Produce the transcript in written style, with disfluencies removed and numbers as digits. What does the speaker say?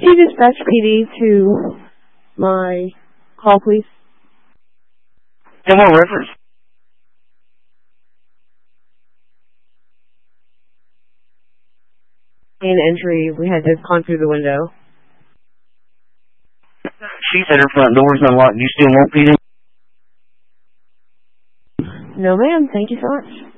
Can you dispatch PD to my call, please? And what reference? Main entry. We had just gone through the window. She said her front door is unlocked. Do you still want PD? No, ma'am. Thank you so much.